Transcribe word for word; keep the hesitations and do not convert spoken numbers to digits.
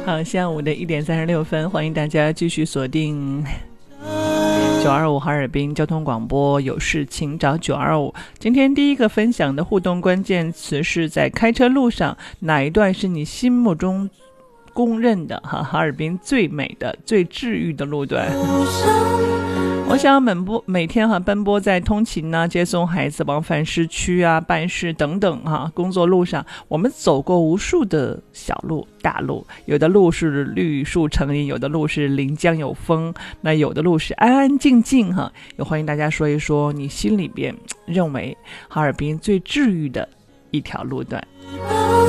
好，下午的一点三十六分，欢迎大家继续锁定九二五哈尔滨交通广播，有事请找九二五。今天第一个分享的互动关键词是在开车路上，哪一段是你心目中公认的哈哈尔滨最美的、最治愈的路段？我想每波每天哈奔波在通勤啊、接送孩子、往返市区啊、办事等等哈工作路上，我们走过无数的小路、大路，有的路是绿树成荫，有的路是临江有风，那有的路是安安静静哈。也欢迎大家说一说你心里边认为哈尔滨最治愈的一条路段。